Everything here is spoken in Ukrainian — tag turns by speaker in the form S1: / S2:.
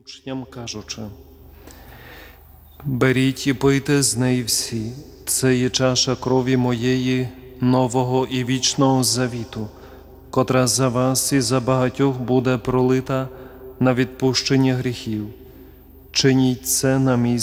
S1: учням кажучи: «Беріть і пийте з неї всі, це є чаша крові моєї, нового і вічного завіту, котра за вас і за багатьох буде пролита на відпущення гріхів. Чиніть це на мій